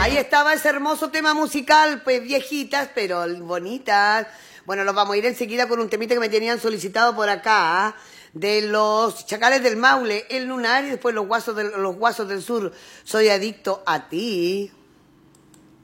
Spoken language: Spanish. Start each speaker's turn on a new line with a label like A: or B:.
A: Ahí estaba ese hermoso tema musical, pues viejitas, pero bonitas. Bueno, nos vamos a ir enseguida con un temita que me tenían solicitado por acá, ¿ah? De los Chacales del Maule, El Lunar y después los Guasos del Sur. Soy adicto a ti.